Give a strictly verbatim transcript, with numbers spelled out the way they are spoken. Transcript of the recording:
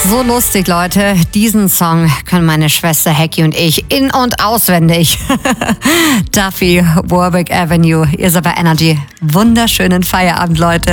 So lustig, Leute. Diesen Song können meine Schwester Hecky und ich in- und auswendig. Duffy, Warwick Avenue. Ihr seid bei Energy. Wunderschönen Feierabend, Leute.